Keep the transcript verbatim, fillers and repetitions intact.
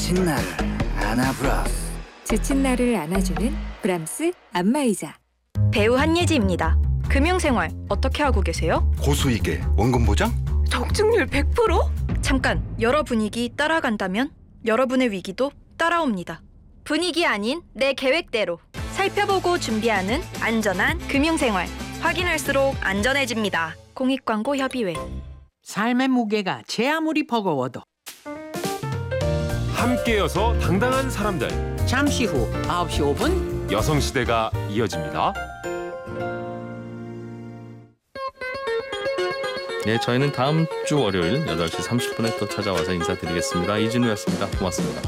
지친 나를 안아브라스. 지친 나를 안아주는 브람스 안마의자. 배우 한예지입니다. 금융생활 어떻게 하고 계세요? 고수익에 원금 보장? 적중률 백 퍼센트? 잠깐, 여러 분위기 따라간다면 여러분의 위기도 따라옵니다. 분위기 아닌 내 계획대로 살펴보고 준비하는 안전한 금융생활. 확인할수록 안전해집니다. 공익광고협의회. 삶의 무게가 제 아무리 버거워도 함께여서 당당한 사람들. 잠시 후 아홉 시 오 분 여성시대가 이어집니다. 네, 저희는 다음 주 월요일 여덟 시 삼십 분에 또 찾아와서 인사드리겠습니다. 이진우였습니다. 고맙습니다.